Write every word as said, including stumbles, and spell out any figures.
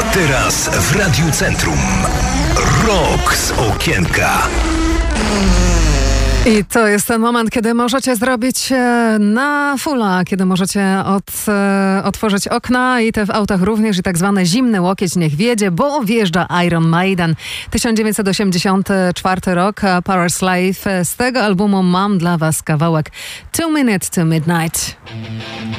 Teraz w Radiu Centrum. Rok z okienka. I to jest ten moment, kiedy możecie zrobić na fulla, kiedy możecie od, otworzyć okna i te w autach również i tak zwany zimny łokieć niech wiedzie, bo wjeżdża Iron Maiden. tysiąc dziewięćset osiemdziesiąty czwarty rok, Power Slave. Z tego albumu mam dla was kawałek Two Minutes to Midnight.